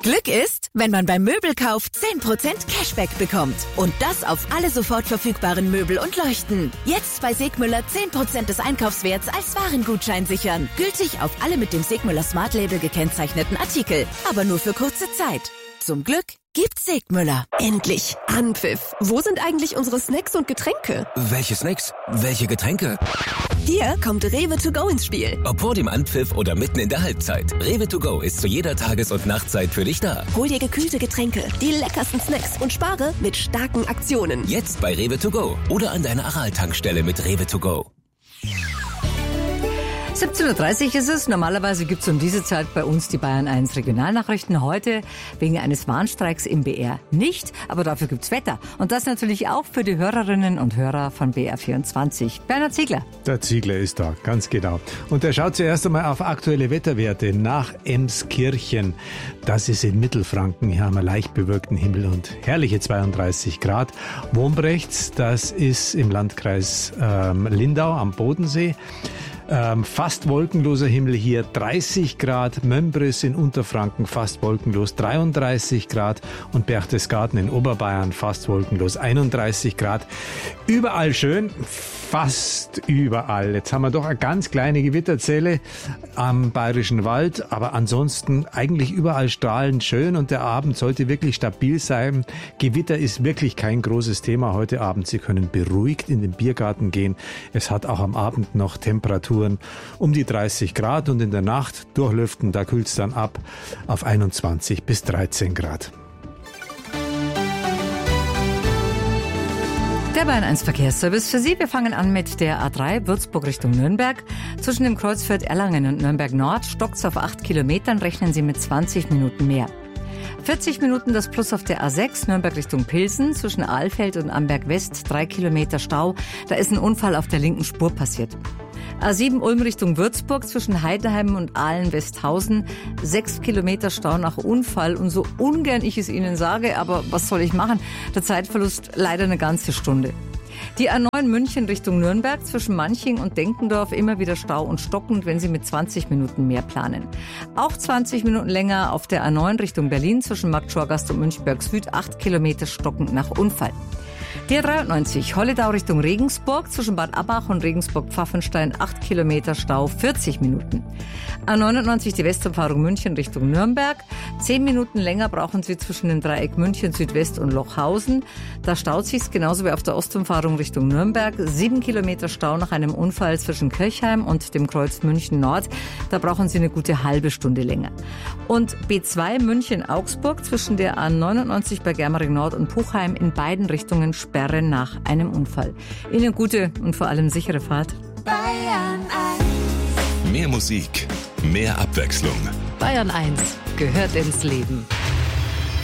Glück ist, wenn man beim Möbelkauf 10% Cashback bekommt. Und das auf alle sofort verfügbaren Möbel und Leuchten. Jetzt bei Segmüller 10% des Einkaufswerts als Warengutschein sichern. Gültig auf alle mit dem Segmüller Smart Label gekennzeichneten Artikel. Aber nur für kurze Zeit. Zum Glück gibt's Segmüller. Endlich Anpfiff. Wo sind eigentlich unsere Snacks und Getränke? Welche Snacks? Welche Getränke? Hier kommt Rewe to go ins Spiel. Ob vor dem Anpfiff oder mitten in der Halbzeit. Rewe to go ist zu jeder Tages- und Nachtzeit für dich da. Hol dir gekühlte Getränke, die leckersten Snacks und spare mit starken Aktionen. Jetzt bei Rewe to go oder an deiner Aral-Tankstelle mit Rewe to go. 17.30 Uhr ist es. Normalerweise gibt es um diese Zeit bei uns die Bayern 1 Regionalnachrichten. Heute wegen eines Warnstreiks im BR nicht, aber dafür gibt's Wetter. Und das natürlich auch für die Hörerinnen und Hörer von BR24. Bernhard Ziegler. Der Ziegler ist da, ganz genau. Und er schaut zuerst einmal auf aktuelle Wetterwerte nach Emskirchen. Das ist in Mittelfranken. Hier haben wir leicht bewölkten Himmel und herrliche 32 Grad. Wombrechts, das ist im Landkreis Lindau am Bodensee. Fast wolkenloser Himmel hier, 30 Grad, Mömbris in Unterfranken fast wolkenlos, 33 Grad und Berchtesgaden in Oberbayern fast wolkenlos, 31 Grad. Überall schön, fast überall. Jetzt haben wir doch eine ganz kleine Gewitterzelle am Bayerischen Wald, aber ansonsten eigentlich überall strahlend schön und der Abend sollte wirklich stabil sein. Gewitter ist wirklich kein großes Thema heute Abend. Sie können beruhigt in den Biergarten gehen. Es hat auch am Abend noch Temperaturen um die 30 Grad und in der Nacht durchlüften, da kühlt es dann ab auf 21 bis 13 Grad. Der Bayern 1 Verkehrsservice für Sie. Wir fangen an mit der A3 Würzburg Richtung Nürnberg. Zwischen dem Kreuzfeld Erlangen und Nürnberg Nord stockt's auf 8 Kilometern, rechnen Sie mit 20 Minuten mehr. 40 Minuten das Plus auf der A6 Nürnberg Richtung Pilsen, zwischen Ahlfeld und Amberg West 3 Kilometer Stau. Da ist ein Unfall auf der linken Spur passiert. A7 Ulm Richtung Würzburg zwischen Heidenheim und Ahlen-Westhausen 6 Kilometer Stau nach Unfall. Und so ungern ich es Ihnen sage, aber was soll ich machen? Der Zeitverlust leider eine ganze Stunde. Die A9 München Richtung Nürnberg zwischen Manching und Denkendorf immer wieder Stau und stockend, wenn Sie mit 20 Minuten mehr planen. Auch 20 Minuten länger auf der A9 Richtung Berlin zwischen Marktschorgast und Münchberg Süd 8 Kilometer stockend nach Unfall. Die A93 Holledau Richtung Regensburg zwischen Bad Abbach und Regensburg-Pfaffenstein 8 Kilometer Stau 40 Minuten. A99 die Westumfahrung München Richtung Nürnberg. 10 Minuten länger brauchen Sie zwischen dem Dreieck München Südwest und Lochhausen. Da staut sich's genauso wie auf der Ostumfahrung Richtung Nürnberg. 7 Kilometer Stau nach einem Unfall zwischen Kirchheim und dem Kreuz München Nord. Da brauchen Sie eine gute halbe Stunde länger. Und B2 München-Augsburg zwischen der A99 bei Germering Nord und Puchheim in beiden Richtungen Sperren nach einem Unfall. Ihnen gute und vor allem sichere Fahrt. Bayern 1. Mehr Musik, mehr Abwechslung. Bayern 1 gehört ins Leben.